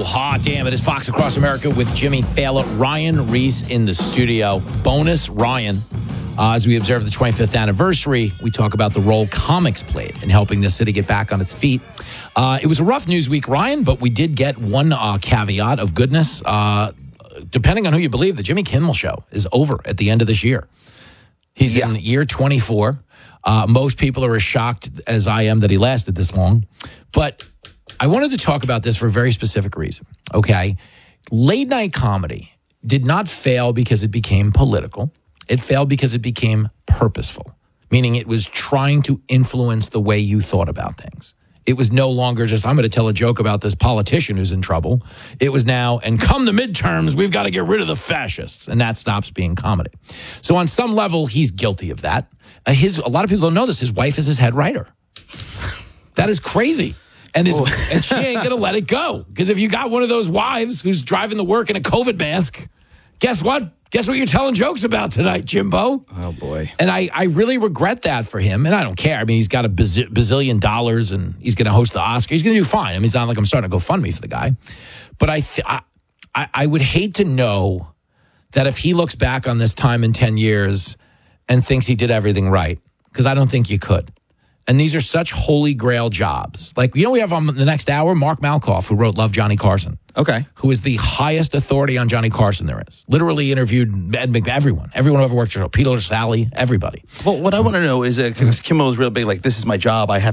hot damn. It is Fox Across America with Jimmy Fallon, Ryan Reese in the studio. Bonus Ryan. As we observe the 25th anniversary, we talk about the role comics played in helping the city get back on its feet. It was a rough news week, Ryan, but we did get one caveat of goodness. Depending on who you believe, the Jimmy Kimmel Show is over at the end of this year. He's in year 24. Most people are as shocked as I am that he lasted this long. But I wanted to talk about this for a very specific reason, okay? Late night comedy did not fail because it became political. It failed because it became purposeful, meaning it was trying to influence the way you thought about things. It was no longer just, I'm going to tell a joke about this politician who's in trouble. It was now, and come the midterms, we've got to get rid of the fascists. And that stops being comedy. So on some level, he's guilty of that. A lot of people don't know this. His wife is his head writer. That is crazy. And she ain't going to let it go. Because if you got one of those wives who's driving to work in a COVID mask, guess what? Guess what you're telling jokes about tonight, Jimbo? Oh, boy. And I really regret that for him. And I don't care. I mean, he's got a bazillion dollars and he's going to host the Oscar. He's going to do fine. I mean, it's not like I'm starting to go fund me for the guy. But I would hate to know that if he looks back on this time in 10 years and thinks he did everything right, because I don't think you could. And these are such holy grail jobs. Like, we have on the next hour, Mark Malkoff, who wrote Love, Johnny Carson. Okay. Who is the highest authority on Johnny Carson there is. Literally interviewed everyone who ever worked for Peter Sally, everybody. Well, what I want to know is, because Kimmel was real big, like, this is my job, I have